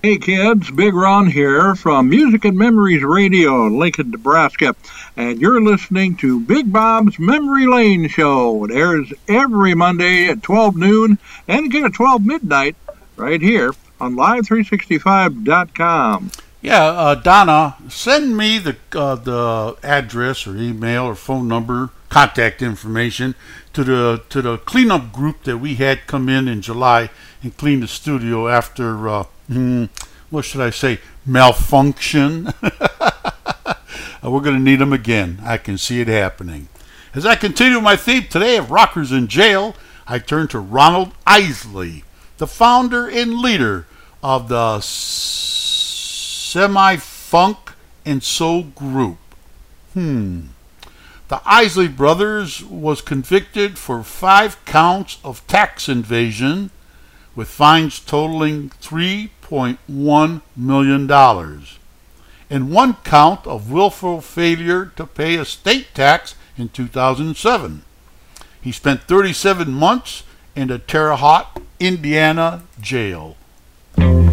Hey kids, Big Ron here from Music and Memories Radio in Lincoln, Nebraska, and you're listening to Big Bob's Memory Lane Show. It airs every Monday at 12 noon and again at 12 midnight right here on Live365.com. Yeah, Donna, send me the address or email or phone number, contact information to the cleanup group that we had come in July and clean the studio after what should I say, malfunction. We're going to need them again. I can see it happening. As I continue my theme today of Rockers in Jail, I turn to Ronald Isley, the founder and leader of the semi-funk and soul group. The Isley Brothers was convicted for 5 counts of tax evasion with fines totaling $3.1 million and 1 count of willful failure to pay a state tax in 2007. He spent 37 months in the Terre Haute, Indiana jail.